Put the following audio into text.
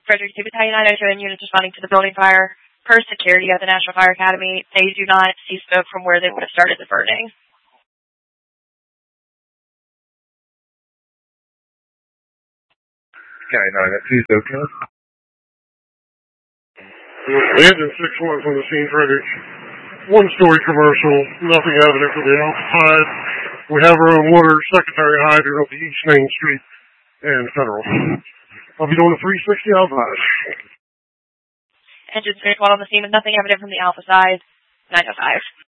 Frederick 2 Battalion 902 units responding to the building fire per security at the National Fire Academy. They do not see smoke from where they would have started the burning. Okay, 902, okay. Engine 6-1 from the scene, Frederick. One-story commercial, nothing evident for the outside. We have our own water secondary hydrant up the East Main Street and Federal. I'll be doing a 360 outside. Engine 6-1 on the scene with nothing evident from the Alpha side, 905.